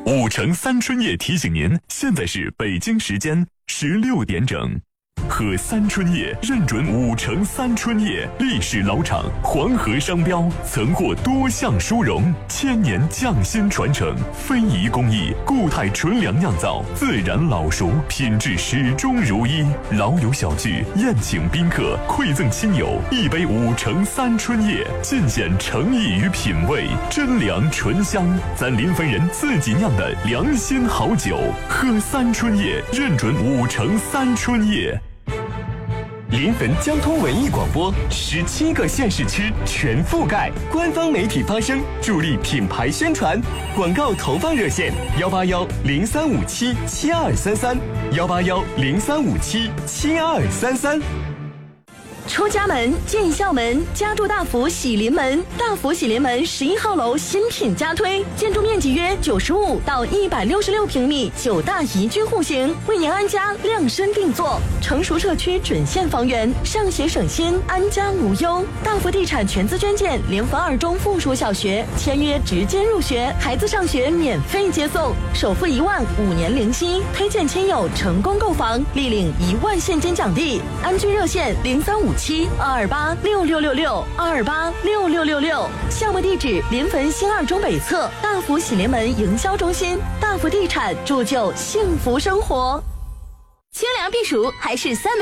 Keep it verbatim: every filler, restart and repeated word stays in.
五城三春夜提醒您，现在是北京时间十六点整。喝三春叶认准五城三春叶，历史老厂，黄河商标，曾获多项殊荣，千年匠心传承，非遗工艺，固态纯粮酿造，自然老熟，品质始终如一。老友小聚，宴请宾客，馈赠亲友，一杯五城三春叶，尽显诚意与品味，真粮醇香，咱临汾人自己酿的良心好酒。喝三春叶，认准五城三春叶。 临汾交通文艺广播，十七个县市区全覆盖，官方媒体发声，助力品牌宣传。广告投放热线：幺八幺零三五七七二三三，幺八幺零三五七七二三三。 出家门，进校门，家住大福喜临门。大福喜临门十一号楼新品加推，建筑面积约九十五到一百六十六平米，九大宜居户型，为您安家量身定做。成熟社区准现房源，上学省心，安家无忧。大福地产全资捐建临汾二中附属小学，签约直接入学，孩子上学免费接送，首付一万，五年零息。推荐亲友成功购房，立领一万现金奖励。安居热线零三五七二二八六六六六二二八六六六六，项目地址临汾新二中北侧大福喜临门营销中心。大福地产铸就幸福生活。清凉避暑还是三